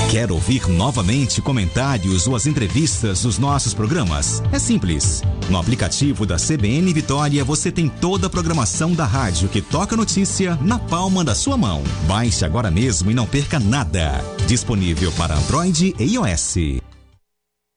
Quer ouvir novamente comentários ou as entrevistas dos nossos programas? É simples. No aplicativo da CBN Vitória você tem toda a programação da rádio que toca notícia na palma da sua mão. Baixe agora mesmo e não perca nada. Disponível para Android e iOS.